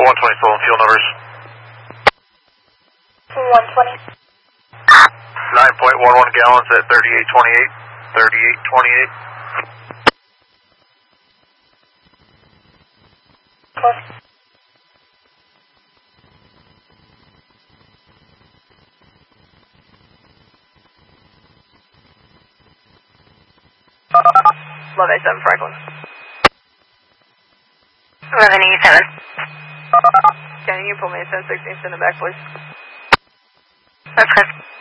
120 full and fuel numbers. 120. 9.11 gallons at 3828. 3828. Close. Love 87 Franklin. 1187. Can you pull me a 1016, send it back, please? That's good.